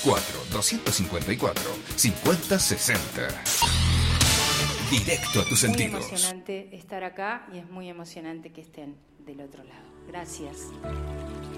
4-254-5060. Directo a tus sentidos. Es muy emocionante estar acá y es muy emocionante que estén del otro lado. Gracias.